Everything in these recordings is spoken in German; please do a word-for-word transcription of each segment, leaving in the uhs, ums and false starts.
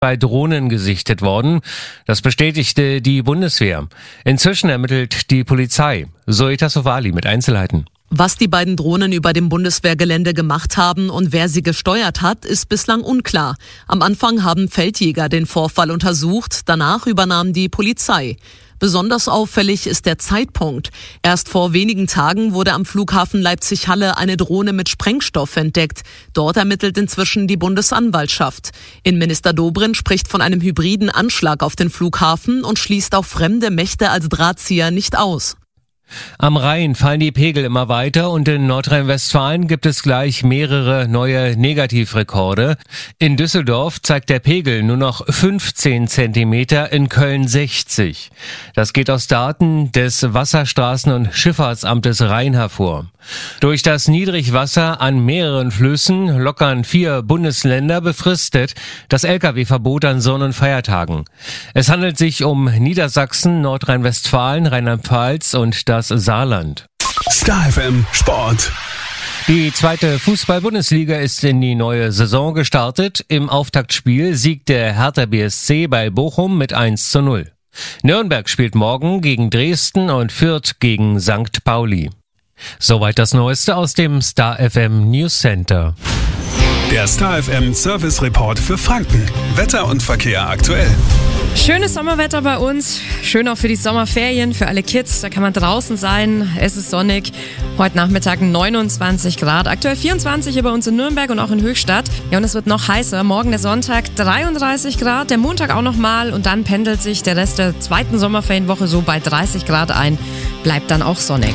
bei Drohnen gesichtet worden. Das bestätigte die Bundeswehr. Inzwischen ermittelt die Polizei. Zoeta Sovali mit Einzelheiten. Was die beiden Drohnen über dem Bundeswehrgelände gemacht haben und wer sie gesteuert hat, ist bislang unklar. Am Anfang haben Feldjäger den Vorfall untersucht, danach übernahm die Polizei. Besonders auffällig ist der Zeitpunkt. Erst vor wenigen Tagen wurde am Flughafen Leipzig-Halle eine Drohne mit Sprengstoff entdeckt. Dort ermittelt inzwischen die Bundesanwaltschaft. Innenminister Dobrindt spricht von einem hybriden Anschlag auf den Flughafen und schließt auch fremde Mächte als Drahtzieher nicht aus. Am Rhein fallen die Pegel immer weiter und in Nordrhein-Westfalen gibt es gleich mehrere neue Negativrekorde. In Düsseldorf zeigt der Pegel nur noch fünfzehn Zentimeter, in Köln sechzig. Das geht aus Daten des Wasserstraßen- und Schifffahrtsamtes Rhein hervor. Durch das Niedrigwasser an mehreren Flüssen lockern vier Bundesländer befristet das L K W-Verbot an Sonn- und Feiertagen. Es handelt sich um Niedersachsen, Nordrhein-Westfalen, Rheinland-Pfalz und das Saarland. Star F M Sport. Die zweite Fußball-Bundesliga ist in die neue Saison gestartet. Im Auftaktspiel siegt der Hertha B S C bei Bochum mit eins zu null. Nürnberg spielt morgen gegen Dresden und Fürth gegen Sankt Pauli. Soweit das Neueste aus dem Star F M News Center. Der Star F M Service Report für Franken. Wetter und Verkehr aktuell. Schönes Sommerwetter bei uns, schön auch für die Sommerferien, für alle Kids, da kann man draußen sein, es ist sonnig, heute Nachmittag neunundzwanzig Grad, aktuell vierundzwanzig hier bei uns in Nürnberg und auch in Höchstadt. Ja, und es wird noch heißer, morgen der Sonntag dreiunddreißig Grad, der Montag auch nochmal und dann pendelt sich der Rest der zweiten Sommerferienwoche so bei dreißig Grad ein, bleibt dann auch sonnig.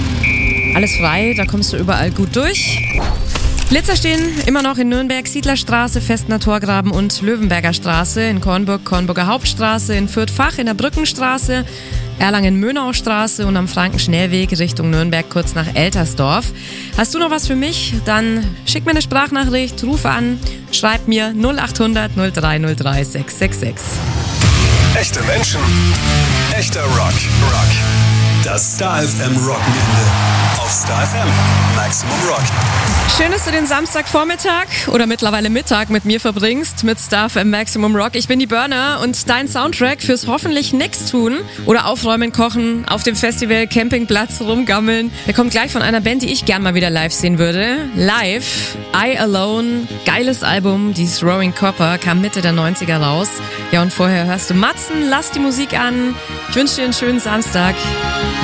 Alles frei, da kommst du überall gut durch. Blitzer stehen immer noch in Nürnberg, Siedlerstraße, Festner Torgraben und Löwenberger Straße, in Kornburg, Kornburger Hauptstraße, in Fürth-Fach, in der Brückenstraße, Erlangen-Mönaustraße und am Frankenschnellweg Richtung Nürnberg kurz nach Eltersdorf. Hast du noch was für mich? Dann schick mir eine Sprachnachricht, ruf an, schreib mir null acht hundert null drei null drei sechs sechs sechs. Echte Menschen, echter Rock. Rock. Das Star F M Wochenende auf Star F M Maximum Rock. Schön, dass du den Samstagvormittag oder mittlerweile Mittag mit mir verbringst, mit Star F M Maximum Rock. Ich bin die Burner und dein Soundtrack fürs hoffentlich nix tun oder aufräumen, kochen, auf dem Festival, Campingplatz rumgammeln. Der kommt gleich von einer Band, die ich gern mal wieder live sehen würde. Live, I Alone, geiles Album, dieses Rowing Copper, kam Mitte der neunziger raus. Ja, und vorher hörst du Matzen, lass die Musik an. Ich wünsche dir einen schönen Samstag.